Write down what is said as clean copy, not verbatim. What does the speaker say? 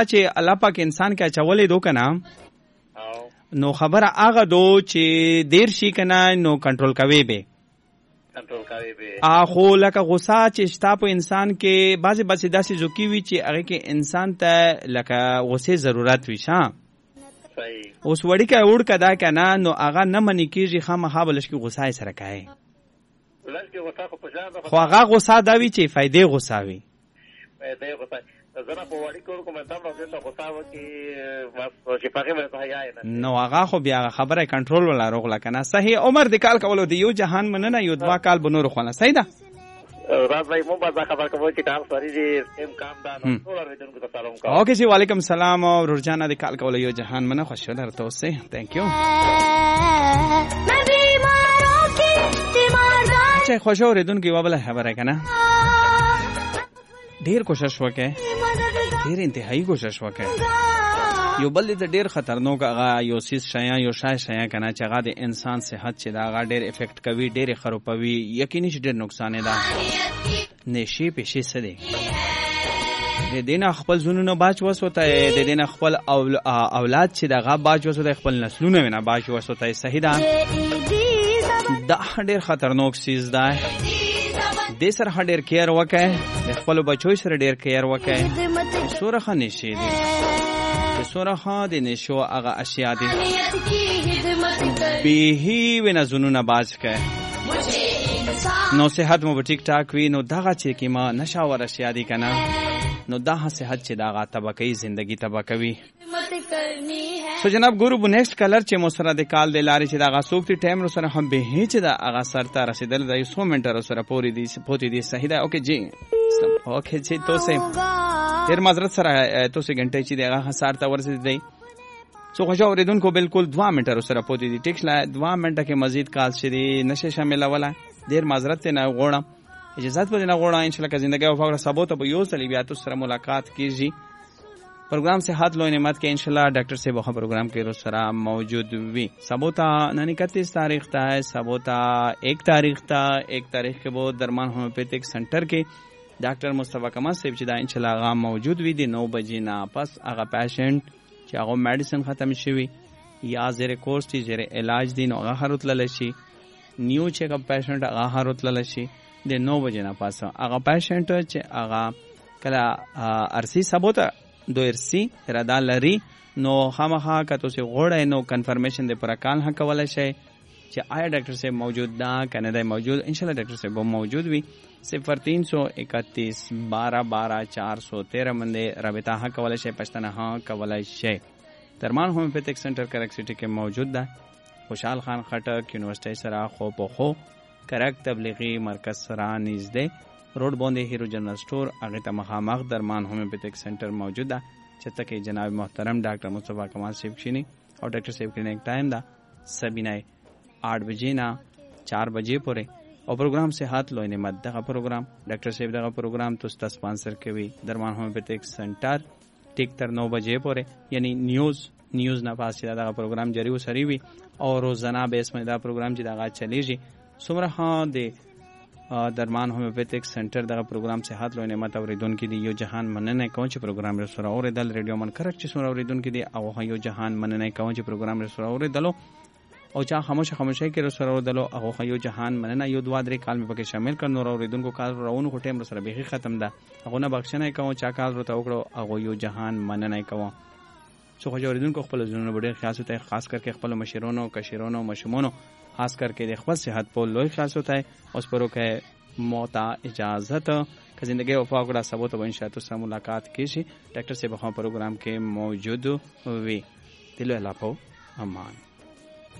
چې الله پاک انسان کې اچولې دو کنه نو خبره هغه دو چې دیر شي کنه نو کنټرول کوي به خو لکه غصه چې شتا په انسان کې بعضې داسې ځوکي وي چې هغې کې انسان ته لکه غصې ضرورت وي شه اوس وړیکه وړکه دا که نه نو هغه نه منې کېږي خامخا به لږ کې غصه یې سره کوې خو هغه غصه دا وي چې فایدې غصه وي نو هغه خو بیا خبره کنټرول ولا روغله کنه صحیح عمر د کال کولو دی یو جهان مننه یو دوا کال بنور خونه صحیح ده راز بھائی مو بازا خبر کوم چې کار سوري دي سیم کام دا نو ټول اوریدونکو ته سلام کوم اوکے جی وعلیکم السلام او رجانا د کال کولو یو جهان مننه خوشاله درته اوسه ثانک یو چې خوشو اوریدونکو یو بل خبره کنه ډیر کوشش وکړه ډیر انتهایی کوشش وکړه یو بل دې ډیر خطرناک هغه یو سیس شیا یو شیا کنه چې هغه د انسان صحت چې دا هغه ډیر افیکټ کوي ډیر خرابوي یقیني چې ډیر نقصان ده نشي پېښې سده د دینه خپل زونونو باج وسوته د دینه خپل اولاد چې دغه باج وسوته خپل نسلونه نه باج وسوته صحیح ده دا ډیر خطرناک سیز ده د سره ډیر کیر وکړي د خپل بچو سره ډیر کیر وکړي سورخه نشي دي سورخه د نشو هغه اشیاء دي به وینا زونونه باز کړي نو صحت مو ټیک ټاک وي نو دغه چې کیما نشاور اشیاء دي کنه نو دا صحت چې دغه طبقه زندگی تبا کوي سو جناب ګورو بو نیکسٹ کلر چې مسره د کال د لارې چې دغه سوکتی ټایم سره هم به هیڅ د هغه سرته رسیدل د 100 منټه سره پوری دي صحیح ده اوکے جی اوکے جی تو سه ډیر معذرت سره تو سه غنټه چې دغه سرته ورسېدي سو خوشو اوریدونکو بالکل 2 منټه سره پوری دي ټیک لا 2 منټه کې مزید کال شری نشه شامل ولا ډیر معذرت نه غوړم اجازه په نه غوړم ان شاء الله که ژوندۍ او فقره سبوت په یو صلی بیا تو سره ملاقات کیږي प्रोग्राम से हाथ लो नेमत के इंशाल्लाह डॉक्टर से वहाँ प्रोग्राम के रोज सरा मौजूद हुई सबोता नानी 31 तारीख था है सबोता 1 तारीख था 1 तारीख के बाद दरमान होम्योपैथिक सेंटर के डॉक्टर मुस्तफा कमल से बिदा इंशाल्लाह आगा मौजूद हुई दी 9 बजे ना पास आगा पेशेंट चाहो मेडिसिन खत्म शुवी या जेरे कोर्स थी जेरे इलाज दी नो आगा हरुत ललशी न्यू चेकअप पेशेंट आगा हरुत ललशी दे 9 बजे ना पास आगा पेशेंट चे आगा कला अरसी सबोता दो ارسی اراده لري نو خامخا کته سي غوړې نو کنفرمیشن د پر کال حق ولا شي چې آیا ډاکټر صاحب موجود دا کنه دا موجود ان شاء الله ډاکټر صاحب موجود وي 0331 12 12 413 باندې رابطه حق ولا شي پښتنه ها کولا شي درمان هومیوپیتھک سنټر کرک سټی کې موجود ده خوشحال خان خټک یونیورسيټي سره خو په خو کرک تبلیغي مرکز سره نږدې روड باندې هیرو جنرل سٹور هغه ته مخامخ درمان هومیوپیتھک سنټر موجود ده چې تکي جناب محترم ډاکټر مصطفی کمال صاحب شینی او ډاکټر صاحب کلینک ټایم ده سبینه 8 بجې نه 4 بجې پورې او پروګرام سے ہاتھ لونے مت دغه پروګرام ډاکټر صاحب دغه پروګرام تاسو سپانسر کوي درمان هومیوپیتھک سنټر ټیک تر 9 بجې پورې یعنی نیوز نه پاسه دغه پروګرام جاری وسري وي او روزانه به اسمه دا پروګرام چې دغه چلیږي سمره ها د درمان هومیوپیتھک سنټر دغه پروګرام سے هات لو نعمت اوریدونکو دی یو جهان مننه کوم چې پروګرام رسول اوریدل ریډیو من کرک چې سره اوریدونکو دی او یو جهان مننه کوم چې پروګرام رسول اوریدلو او چا خاموشه کې رسول اوریدلو او یو جهان مننه یو دوا درې کال مې پکې شامل کړ نو اوریدونکو کال راونو کو ټیم سره به ختم ده هغه نه بخښنه کوم چا کال ورته وکړو او یو جهان مننه کوم سو خو اوریدونکو خپل ژوند وړي خاص کر کے خپل مشرونو کشرونو مشمونو خاص کر کے خپل صحت په لوی خاص ہوتا ہے اس پرو کہ موتا اجازت کہ زندگی وفا کو ثبوت و انشاء اللہ ملاقات کیشی ڈاکٹر سے بخوا پروگرام کے موجود ہوئی دل اللہ پو امان